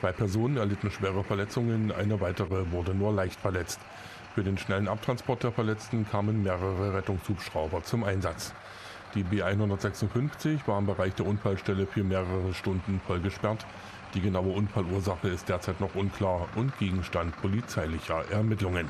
2 Personen erlitten schwere Verletzungen, eine weitere wurde nur leicht verletzt. Für den schnellen Abtransport der Verletzten kamen mehrere Rettungshubschrauber zum Einsatz. Die B156 war im Bereich der Unfallstelle für mehrere Stunden voll gesperrt. Die genaue Unfallursache ist derzeit noch unklar und Gegenstand polizeilicher Ermittlungen.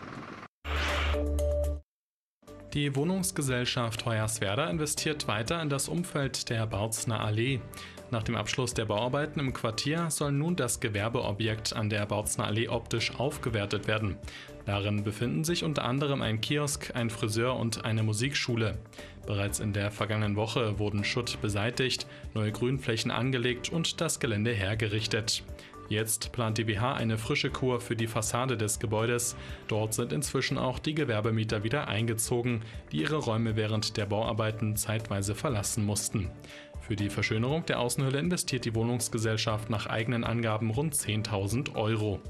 Die Wohnungsgesellschaft Hoyerswerda investiert weiter in das Umfeld der Bautzner Allee. Nach dem Abschluss der Bauarbeiten im Quartier soll nun das Gewerbeobjekt an der Bautzner Allee optisch aufgewertet werden. Darin befinden sich unter anderem ein Kiosk, ein Friseur und eine Musikschule. Bereits in der vergangenen Woche wurden Schutt beseitigt, neue Grünflächen angelegt und das Gelände hergerichtet. Jetzt plant die BH eine frische Kur für die Fassade des Gebäudes. Dort sind inzwischen auch die Gewerbemieter wieder eingezogen, die ihre Räume während der Bauarbeiten zeitweise verlassen mussten. Für die Verschönerung der Außenhülle investiert die Wohnungsgesellschaft nach eigenen Angaben rund 10.000 €.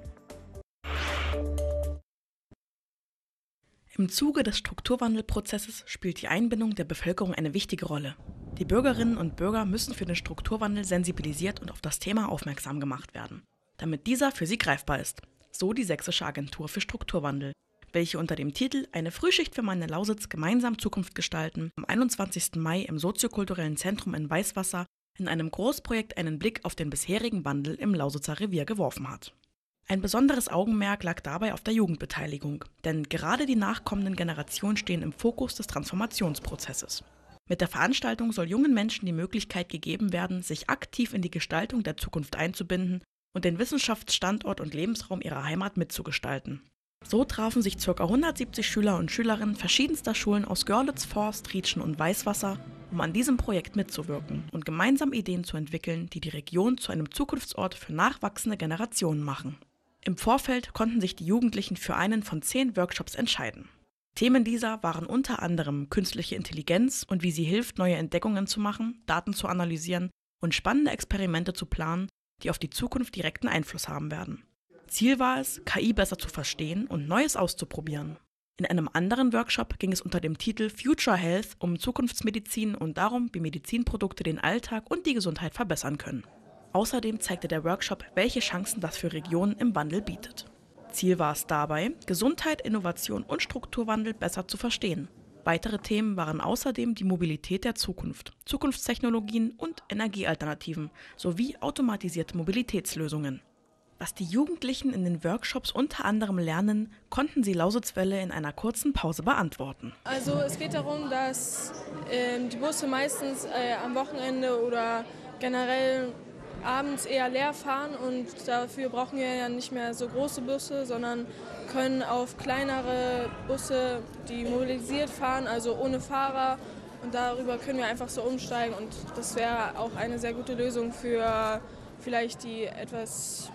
Im Zuge des Strukturwandelprozesses spielt die Einbindung der Bevölkerung eine wichtige Rolle. Die Bürgerinnen und Bürger müssen für den Strukturwandel sensibilisiert und auf das Thema aufmerksam gemacht werden, damit dieser für sie greifbar ist. So die Sächsische Agentur für Strukturwandel, welche unter dem Titel Eine Frühschicht für meine Lausitz gemeinsam Zukunft gestalten am 21. Mai im Soziokulturellen Zentrum in Weißwasser in einem Großprojekt einen Blick auf den bisherigen Wandel im Lausitzer Revier geworfen hat. Ein besonderes Augenmerk lag dabei auf der Jugendbeteiligung, denn gerade die nachkommenden Generationen stehen im Fokus des Transformationsprozesses. Mit der Veranstaltung soll jungen Menschen die Möglichkeit gegeben werden, sich aktiv in die Gestaltung der Zukunft einzubinden und den Wissenschaftsstandort und Lebensraum ihrer Heimat mitzugestalten. So trafen sich ca. 170 Schüler und Schülerinnen verschiedenster Schulen aus Görlitz, Forst, Rietschen und Weißwasser, um an diesem Projekt mitzuwirken und gemeinsam Ideen zu entwickeln, die die Region zu einem Zukunftsort für nachwachsende Generationen machen. Im Vorfeld konnten sich die Jugendlichen für einen von 10 Workshops entscheiden. Themen dieser waren unter anderem künstliche Intelligenz und wie sie hilft, neue Entdeckungen zu machen, Daten zu analysieren und spannende Experimente zu planen, die auf die Zukunft direkten Einfluss haben werden. Ziel war es, KI besser zu verstehen und Neues auszuprobieren. In einem anderen Workshop ging es unter dem Titel Future Health um Zukunftsmedizin und darum, wie Medizinprodukte den Alltag und die Gesundheit verbessern können. Außerdem zeigte der Workshop, welche Chancen das für Regionen im Wandel bietet. Ziel war es dabei, Gesundheit, Innovation und Strukturwandel besser zu verstehen. Weitere Themen waren außerdem die Mobilität der Zukunft, Zukunftstechnologien und Energiealternativen sowie automatisierte Mobilitätslösungen. Was die Jugendlichen in den Workshops unter anderem lernen, konnten sie Lausitzwelle in einer kurzen Pause beantworten. Also es geht darum, dass die Busse meistens am Wochenende oder generell abends eher leer fahren und dafür brauchen wir ja nicht mehr so große Busse, sondern können auf kleinere Busse, die mobilisiert fahren, also ohne Fahrer, und darüber können wir einfach so umsteigen und das wäre auch eine sehr gute Lösung für vielleicht die etwas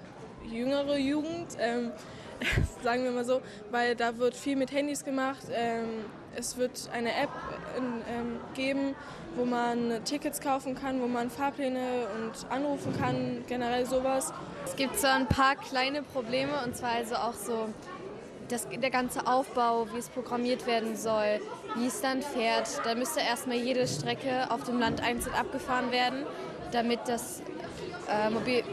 jüngere Jugend, sagen wir mal so, weil da wird viel mit Handys gemacht. Es wird eine App geben, wo man Tickets kaufen kann, wo man Fahrpläne und anrufen kann, generell sowas. Es gibt so ein paar kleine Probleme, und zwar also auch so der ganze Aufbau, wie es programmiert werden soll, wie es dann fährt. Da müsste erstmal jede Strecke auf dem Land einzeln abgefahren werden, damit das mobile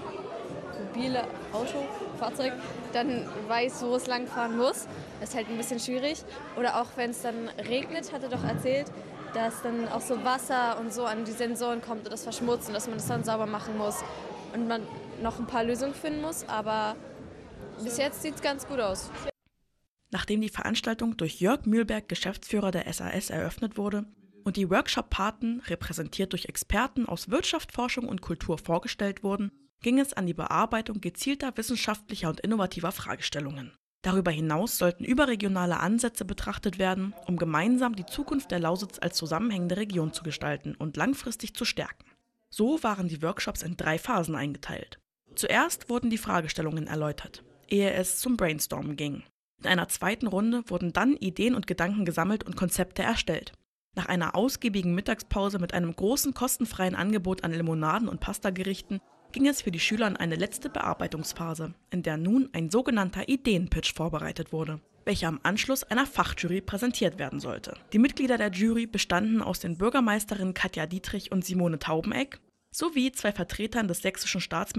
Fahrzeug dann weiß, wo es langfahren muss. Das ist halt ein bisschen schwierig. Oder auch wenn es dann regnet, hat er doch erzählt, dass dann auch so Wasser und so an die Sensoren kommt und das verschmutzen, dass man das dann sauber machen muss und man noch ein paar Lösungen finden muss. Aber bis jetzt sieht es ganz gut aus. Nachdem die Veranstaltung durch Jörg Mühlberg, Geschäftsführer der SAS, eröffnet wurde und die Workshop-Paten, repräsentiert durch Experten aus Wirtschaft, Forschung und Kultur, vorgestellt wurden, ging es an die Bearbeitung gezielter wissenschaftlicher und innovativer Fragestellungen. Darüber hinaus sollten überregionale Ansätze betrachtet werden, um gemeinsam die Zukunft der Lausitz als zusammenhängende Region zu gestalten und langfristig zu stärken. So waren die Workshops in 3 Phasen eingeteilt. Zuerst wurden die Fragestellungen erläutert, ehe es zum Brainstormen ging. In einer zweiten Runde wurden dann Ideen und Gedanken gesammelt und Konzepte erstellt. Nach einer ausgiebigen Mittagspause mit einem großen kostenfreien Angebot an Limonaden und Pastagerichten ging es für die Schüler in eine letzte Bearbeitungsphase, in der nun ein sogenannter Ideenpitch vorbereitet wurde, welcher am Anschluss einer Fachjury präsentiert werden sollte. Die Mitglieder der Jury bestanden aus den Bürgermeisterinnen Katja Dietrich und Simone Taubeneck sowie 2 Vertretern des sächsischen Staatsministeriums